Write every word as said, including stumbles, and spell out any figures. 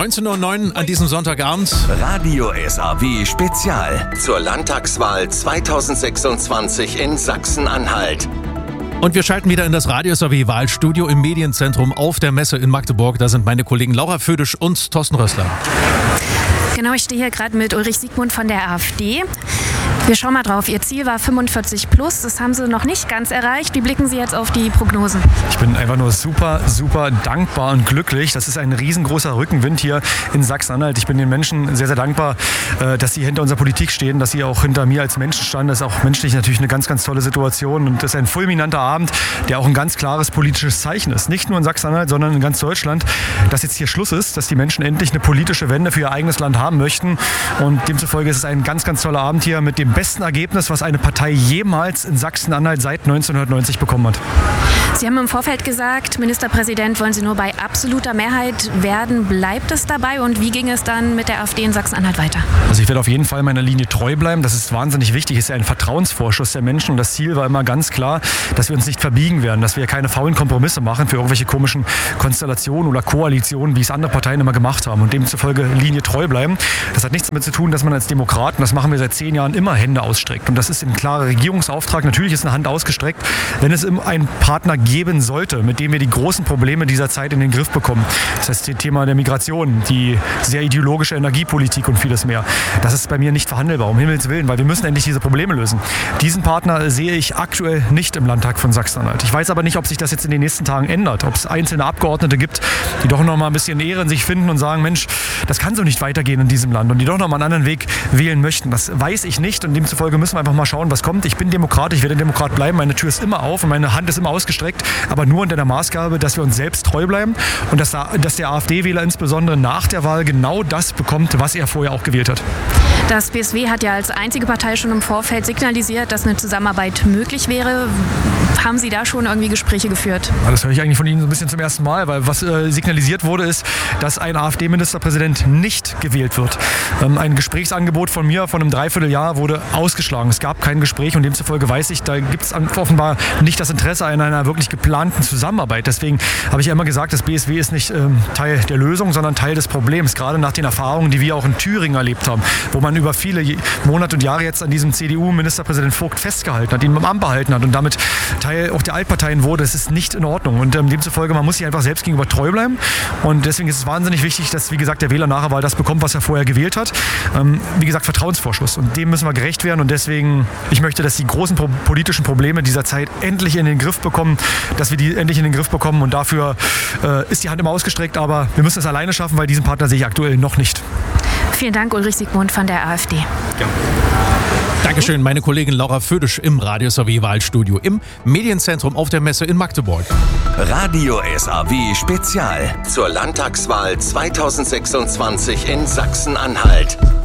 neunzehn Uhr neun an diesem Sonntagabend. Radio S A W Spezial zur Landtagswahl zweitausendsechsundzwanzig in Sachsen-Anhalt. Und wir schalten wieder in das Radio S A W Wahlstudio im Medienzentrum auf der Messe in Magdeburg. Da sind meine Kollegen Laura Födisch und Thorsten Rössler. Genau, ich stehe hier gerade mit Ulrich Siegmund von der AfD. Wir schauen mal drauf. Ihr Ziel war fünfundvierzig plus. Das haben Sie noch nicht ganz erreicht. Wie blicken Sie jetzt auf die Prognosen? Ich bin einfach nur super, super dankbar und glücklich. Das ist ein riesengroßer Rückenwind hier in Sachsen-Anhalt. Ich bin den Menschen sehr, sehr dankbar, dass sie hinter unserer Politik stehen, dass sie auch hinter mir als Menschen standen. Das ist auch menschlich natürlich eine ganz, ganz tolle Situation. Und das ist ein fulminanter Abend, der auch ein ganz klares politisches Zeichen ist. Nicht nur in Sachsen-Anhalt, sondern in ganz Deutschland, dass jetzt hier Schluss ist, dass die Menschen endlich eine politische Wende für ihr eigenes Land haben möchten. Und demzufolge ist es ein ganz, ganz toller Abend hier mit dem besten Ergebnis, was eine Partei jemals in Sachsen-Anhalt seit neunzehnhundertneunzig bekommen hat. Sie haben im Vorfeld gesagt, Ministerpräsident wollen Sie nur bei absoluter Mehrheit werden. Bleibt es dabei und wie ging es dann mit der AfD in Sachsen-Anhalt weiter? Also ich werde auf jeden Fall meiner Linie treu bleiben. Das ist wahnsinnig wichtig. Es ist ja ein Vertrauensvorschuss der Menschen und das Ziel war immer ganz klar, dass wir uns nicht verbiegen werden, dass wir keine faulen Kompromisse machen für irgendwelche komischen Konstellationen oder Koalitionen, wie es andere Parteien immer gemacht haben und demzufolge Linie treu bleiben. Das hat nichts damit zu tun, dass man als Demokraten, das machen wir seit zehn Jahren, immer Hände ausstreckt. Und das ist ein klarer Regierungsauftrag. Natürlich ist eine Hand ausgestreckt, wenn es einen Partner geben sollte, mit dem wir die großen Probleme dieser Zeit in den Griff bekommen. Das heißt, das Thema der Migration, die sehr ideologische Energiepolitik und vieles mehr. Das ist bei mir nicht verhandelbar, um Himmels Willen, weil wir müssen endlich diese Probleme lösen. Diesen Partner sehe ich aktuell nicht im Landtag von Sachsen-Anhalt. Ich weiß aber nicht, ob sich das jetzt in den nächsten Tagen ändert, ob es einzelne Abgeordnete gibt, die doch noch mal ein bisschen Ehre in sich finden und sagen, Mensch, das kann so nicht weitergehen in diesem Land und die doch noch mal einen anderen Weg wählen möchten. Das weiß ich nicht und demzufolge müssen wir einfach mal schauen, was kommt. Ich bin Demokrat, ich werde Demokrat bleiben, meine Tür ist immer auf und meine Hand ist immer ausgestreckt, aber nur unter der Maßgabe, dass wir uns selbst treu bleiben und dass, dass der AfD-Wähler insbesondere nach der Wahl genau das bekommt, was er vorher auch gewählt hat. Das B S W hat ja als einzige Partei schon im Vorfeld signalisiert, dass eine Zusammenarbeit möglich wäre. Haben Sie da schon irgendwie Gespräche geführt? Ja, das höre ich eigentlich von Ihnen so ein bisschen zum ersten Mal, weil was äh, signalisiert wurde, ist, dass ein AfD-Ministerpräsident nicht gewählt wird. Ähm, ein Gesprächsangebot von mir von einem Dreivierteljahr wurde ausgeschlagen. Es gab kein Gespräch und demzufolge weiß ich, da gibt es offenbar nicht das Interesse an einer wirklich geplanten Zusammenarbeit. Deswegen habe ich ja immer gesagt, das B S W ist nicht ähm, Teil der Lösung, sondern Teil des Problems. Gerade nach den Erfahrungen, die wir auch in Thüringen erlebt haben, wo man über viele Monate und Jahre jetzt an diesem C D U-Ministerpräsident Vogt festgehalten hat, ihn im Amt behalten hat und damit Teil auch der Altparteien wurde. Das ist nicht in Ordnung. Und ähm, demzufolge, man muss sich einfach selbst gegenüber treu bleiben. Und deswegen ist es wahnsinnig wichtig, dass, wie gesagt, der Wähler nach der Wahl das bekommt, was er vorher gewählt hat. Ähm, wie gesagt, Vertrauensvorschuss. Und dem müssen wir gerecht werden. Und deswegen, ich möchte, dass die großen pro- politischen Probleme dieser Zeit endlich in den Griff bekommen, dass wir die endlich in den Griff bekommen. Und dafür äh, ist die Hand immer ausgestreckt. Aber wir müssen es alleine schaffen, weil diesen Partner sehe ich aktuell noch nicht. Vielen Dank, Ulrich Siegmund von der AfD. Ja. Dankeschön, meine Kollegin Laura Födisch im Radio S A W Wahlstudio im Medienzentrum auf der Messe in Magdeburg. Radio S A W Spezial zur Landtagswahl zweitausendsechsundzwanzig in Sachsen-Anhalt.